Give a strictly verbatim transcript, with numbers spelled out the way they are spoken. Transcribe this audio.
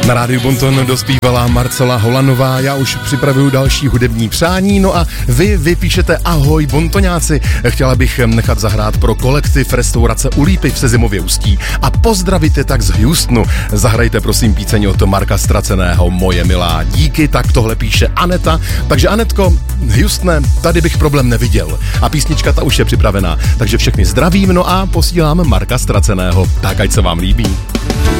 Na rádiu Bonton dospívala Marcela Holanová, já už připravuju další hudební přání, no a vy, vy píšete ahoj Bontoňáci, chtěla bych nechat zahrát pro kolektiv restaurace U Lípy v Sezimově Ústí a pozdravit je tak z Houstonu. Zahrajte prosím píseň od Marka Straceného Moje milá. Díky, tak tohle píše Aneta, takže Anetko, Houstone, tady bych problém neviděl a písnička ta už je připravená, takže všechny zdravím, no a posílám Marka Straceného, tak ať se vám líbí.